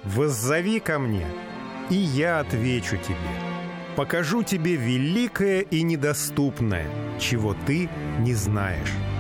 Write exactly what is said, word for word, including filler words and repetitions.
воззови ко мне, и я отвечу тебе. Покажу тебе великое и недоступное, чего ты не знаешь».